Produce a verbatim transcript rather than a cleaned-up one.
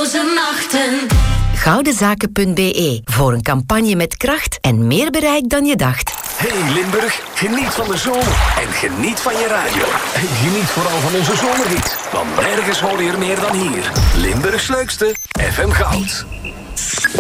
slapeloze nachten. Goudenzaken punt b e voor een campagne met kracht en meer bereik dan je dacht. Hey Limburg, geniet van de zomer en geniet van je radio. En geniet vooral van onze zomerhit, want nergens hoor je er meer dan hier. Limburgs leukste, F M Goud.